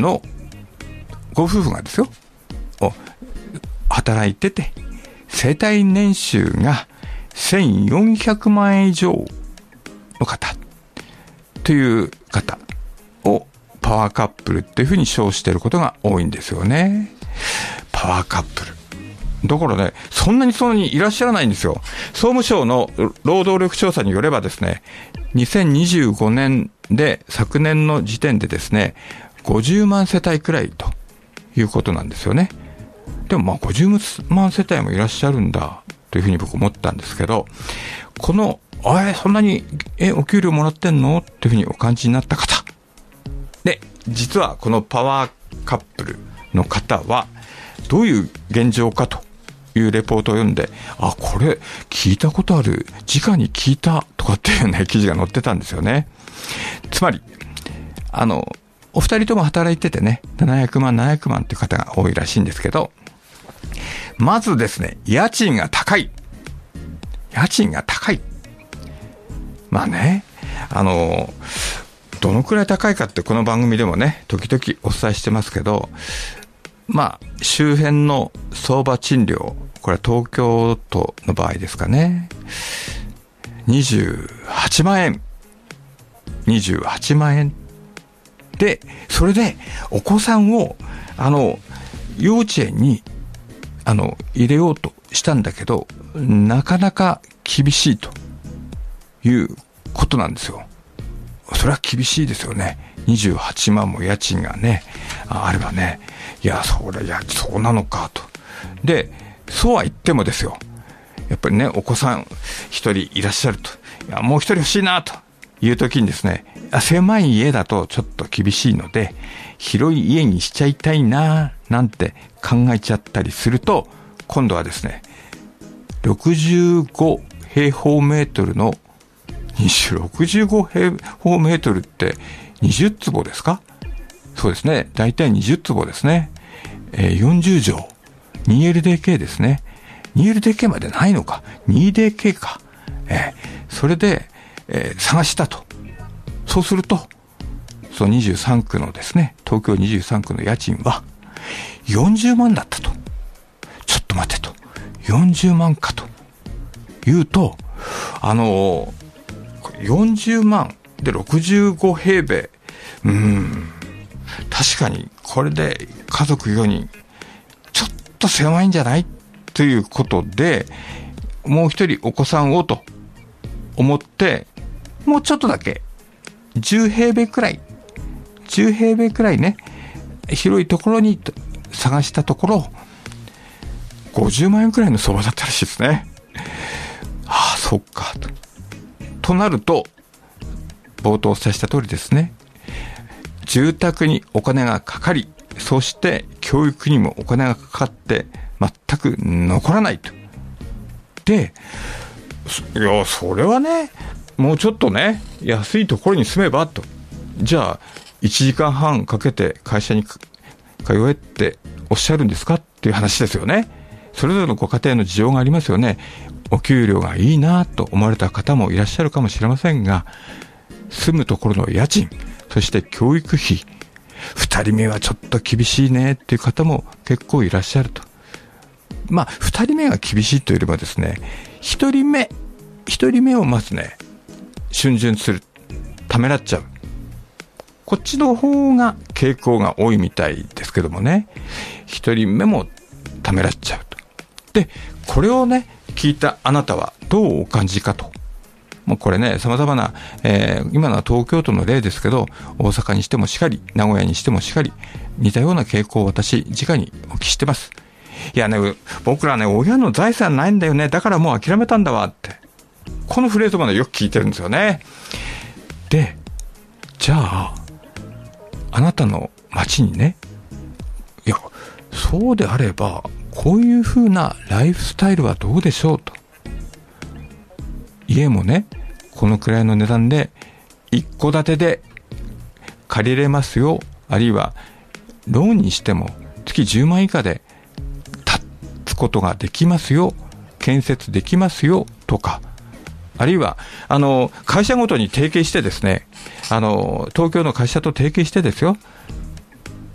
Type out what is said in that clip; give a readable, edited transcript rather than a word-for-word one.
のご夫婦がですよ、働いてて、世帯年収が1400万円以上の方という方をパワーカップルっていうふうに称していることが多いんですよね。パワーカップル。だからね、そんなにいらっしゃらないんですよ。総務省の労働力調査によればですね、2025年で昨年の時点でですね、50万世帯くらいということなんですよね。でも50万世帯もいらっしゃるんだというふうに僕思ったんですけど、このそんなにお給料もらってんのっていうふうにお感じになった方で、実はこのパワーカップルの方はどういう現状かというレポートを読んで、これ聞いたことある、直に聞いたとかっていうね記事が載ってたんですよね。つまりお二人とも働いててね、700万っていう方が多いらしいんですけど、まずですね、家賃が高い。まあね、どのくらい高いかってこの番組でもね、時々お伝えしてますけど、周辺の相場賃料、これは東京都の場合ですかね、28万円で、それでお子さんを幼稚園に入れようとしたんだけど、なかなか厳しいということなんですよ。それは厳しいですよね。28万も家賃がねあればね、そうなのかと。で、そうは言ってもですよ、やっぱりね、お子さん一人いらっしゃると、もう一人欲しいなという時にですね、狭い家だとちょっと厳しいので、広い家にしちゃいたいななんて考えちゃったりすると、今度はですね、65平方メートルの65平方メートルって20坪ですか？そうですね。だいたい20坪ですね。40畳。2LDK ですね。2LDK までないのか。2DK か。それで、探したと。そうすると、その23区のですね、東京23区の家賃は40万だったと。ちょっと待てと。40万かというと、40万で65平米。確かにこれで家族4人、ちょっと狭いんじゃないということで、もう一人お子さんをと思って、もうちょっとだけ10平米くらいね、広いところに探したところ、50万円くらいの相場だったらしいですね。そっかとなると、冒頭お伝えした通りですね、住宅にお金がかかり、そして教育にもお金がかかって全く残らないと。で、それはね、もうちょっとね、安いところに住めばと。じゃあ1時間半かけて会社に通えっておっしゃるんですかっていう話ですよね。それぞれのご家庭の事情がありますよね。お給料がいいなと思われた方もいらっしゃるかもしれませんが、住むところの家賃、そして教育費、2人目はちょっと厳しいねっていう方も結構いらっしゃると。2人目が厳しいというよりはですね、1人目をまずね、逡巡する、ためらっちゃう、こっちの方が傾向が多いみたいですけどもね、1人目もためらっちゃうと。で、これをね、聞いたあなたはどうお感じかと。もうこれね、様々な、今のは東京都の例ですけど、大阪にしてもしかり、名古屋にしてもしかり、似たような傾向を私直にお聞きしてます。いやね、僕らね、親の財産ないんだよね、だからもう諦めたんだわって、このフレーズまでよく聞いてるんですよね。で、じゃああなたの町にね、そうであればこういう風なライフスタイルはどうでしょうと。家もね、このくらいの値段で一戸建てで借りれますよ、あるいはローンにしても月10万以下で建つことができますよ、建設できますよとか、あるいは会社ごとに提携してですね、東京の会社と提携してですよ、